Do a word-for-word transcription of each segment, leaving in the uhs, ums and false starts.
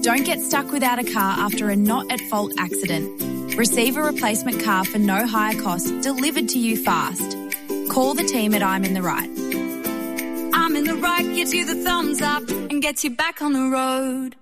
Don't get stuck without a car after a not-at-fault accident. Receive a replacement car for no higher cost delivered to you fast. Call the team at I'm in the Right. I'm in the Right gives you the thumbs up and gets you back on the road.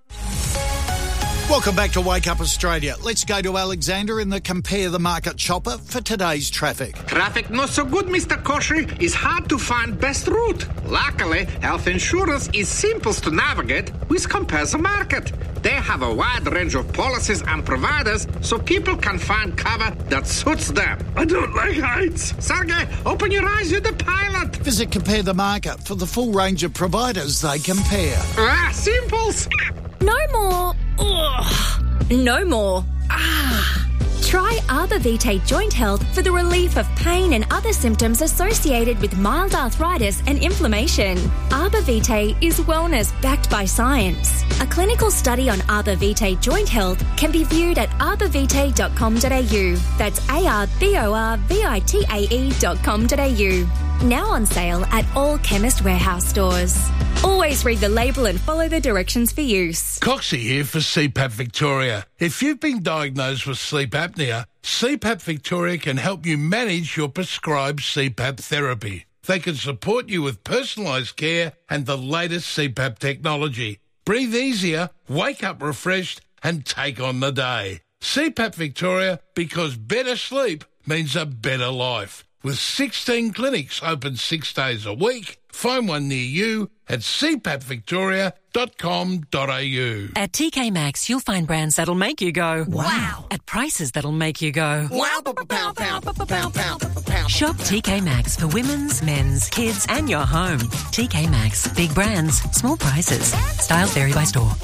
Welcome back to Wake Up Australia. Let's go to Alexander in the Compare the Market chopper for today's traffic. Traffic not so good, Mister Koshy. It's hard to find best route. Luckily, health insurance is simplest to navigate with Compare the Market. They have a wide range of policies and providers so people can find cover that suits them. I don't like heights. Sergey, open your eyes, you're the pilot. Visit Compare the Market for the full range of providers they compare. Ah, simples. No more. Ugh. No more. Ah. Try Arbor Vitae Joint Health for the relief of pain and other symptoms associated with mild arthritis and inflammation. Arbor Vitae is wellness backed by science. A clinical study on Arbor Vitae Joint Health can be viewed at arbor vitae dot com dot a u. That's A R B O R V I T A E dot com dot a u. Now on sale at all Chemist Warehouse stores. Always read the label and follow the directions for use. Coxie here for C PAP Victoria. If you've been diagnosed with sleep apnea, C PAP Victoria can help you manage your prescribed C PAP therapy. They can support you with personalised care and the latest C PAP technology. Breathe easier, wake up refreshed and take on the day. C PAP Victoria, because better sleep means a better life. With sixteen clinics open six days a week, find one near you at c pap victoria dot com dot a u. At T K Maxx, you'll find brands that'll make you go, wow, at prices that'll make you go, wow, pow, pow, pow, pow, pow. Shop T K Maxx for women's, men's, kids and your home. T K Maxx, big brands, small prices. Styles vary by store.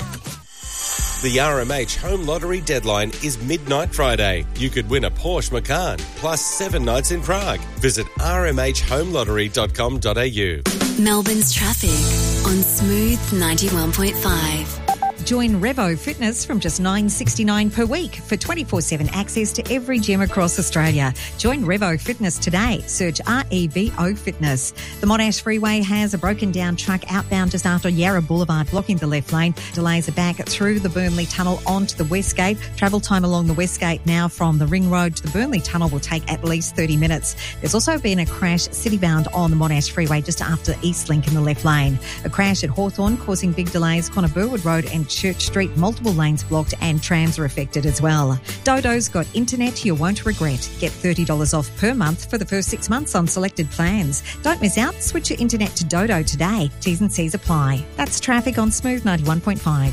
The R M H Home Lottery deadline is midnight Friday. You could win a Porsche Macan plus seven nights in Prague. Visit r m h home lottery dot com dot a u. Melbourne's traffic on Smooth ninety-one point five. Join Revo Fitness from just nine dollars sixty-nine per week for twenty-four seven access to every gym across Australia. Join Revo Fitness today. Search R E V O Fitness. The Monash Freeway has a broken down truck outbound just after Yarra Boulevard blocking the left lane. Delays are back through the Burnley Tunnel onto the West Gate. Travel time along the West Gate now from the Ring Road to the Burnley Tunnel will take at least thirty minutes. There's also been a crash citybound on the Monash Freeway just after Eastlink in the left lane. A crash at Hawthorn causing big delays. Connor Burwood Road and Church Street, multiple lanes blocked and trams are affected as well. Dodo's got internet you won't regret. Get thirty dollars off per month for the first six months on selected plans. Don't miss out. Switch your internet to Dodo today. T's and C's apply. That's traffic on Smooth ninety-one point five.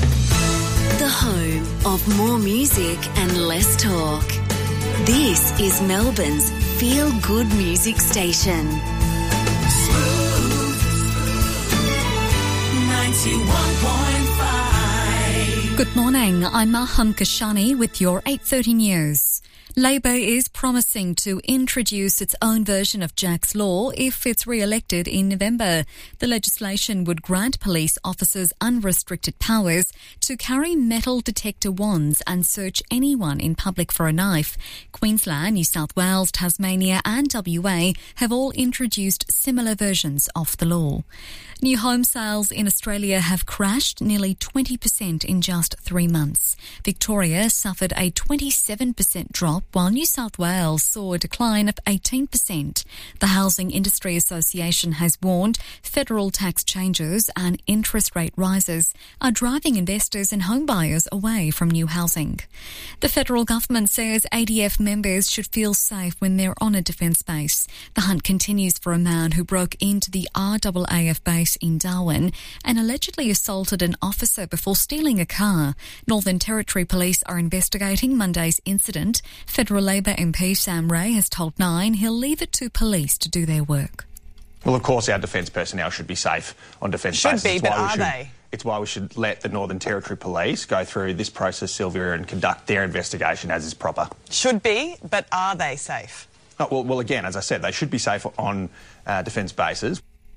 The home of more music and less talk. This is Melbourne's feel-good music station. Smooth ninety-one point five. Good morning, I'm Maham Kashani with your eight thirty news. Labor is promising to introduce its own version of Jack's Law if it's re-elected in November. The legislation would grant police officers unrestricted powers to carry metal detector wands and search anyone in public for a knife. Queensland, New South Wales, Tasmania and W A have all introduced similar versions of the law. New home sales in Australia have crashed nearly twenty percent in just three months. Victoria suffered a twenty-seven percent drop, while New South Wales saw a decline of eighteen percent. The Housing Industry Association has warned federal tax changes and interest rate rises are driving investors and home buyers away from new housing. The federal government says A D F members should feel safe when they're on a defence base. The hunt continues for a man who broke into the R A A F base in Darwin and allegedly assaulted an officer before stealing a car. Northern Territory Police are investigating Monday's incident. Federal Labor M P Sam Ray has told Nine he'll leave it to police to do their work. Well, of course, our defence personnel should be safe on defence bases. Should be, but are they? It's why we should let the Northern Territory Police go through this process, Sylvia, and conduct their investigation as is proper. Should be, but are they safe? Oh, well, well, again, as I said, they should be safe on uh, defence bases.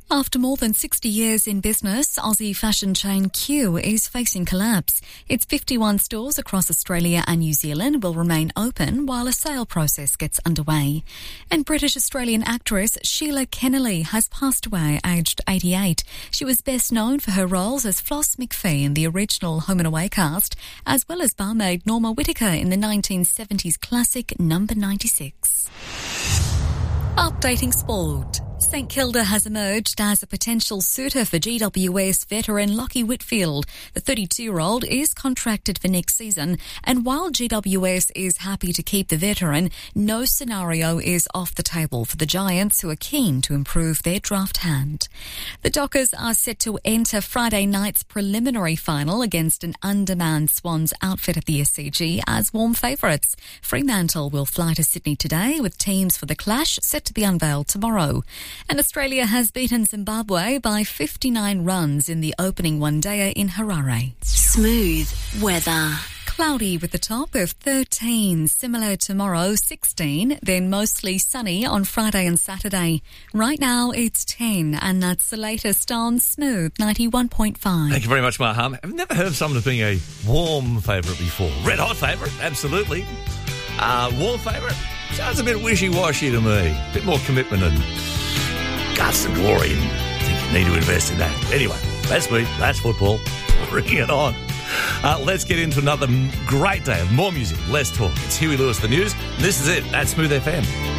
After more than sixty years in business, Aussie fashion chain Q is facing collapse. Its fifty-one stores across Australia and New Zealand will remain open while a sale process gets underway. And British-Australian actress Sheila Kennelly has passed away aged eighty-eight. She was best known for her roles as Floss McPhee in the original Home and Away cast, as well as barmaid Norma Whitaker in the nineteen seventies classic Number ninety-six. Updating sport. St Kilda has emerged as a potential suitor for G W S veteran Lockie Whitfield. The thirty-two-year-old is contracted for next season, and while G W S is happy to keep the veteran, no scenario is off the table for the Giants, who are keen to improve their draft hand. The Dockers are set to enter Friday night's preliminary final against an undermanned Swans outfit at the S C G as warm favourites. Fremantle will fly to Sydney today, with teams for the clash set to be unveiled tomorrow. And Australia has beaten Zimbabwe by fifty-nine runs in the opening one-dayer in Harare. Smooth weather. Cloudy with a top of thirteen, similar tomorrow, sixteen, then mostly sunny on Friday and Saturday. Right now it's ten, and that's the latest on Smooth ninety-one point five. Thank you very much, Maham. I've never heard of someone as being a warm favourite before. Red hot favourite, absolutely. Uh, warm favourite, sounds a bit wishy-washy to me. A bit more commitment and guts and glory, and I think you need to invest in that. Anyway, that's me, that's football. Bring it on. Uh, let's get into another great day of more music, less talk. It's Huey Lewis, the news. This is it at Smooth F M.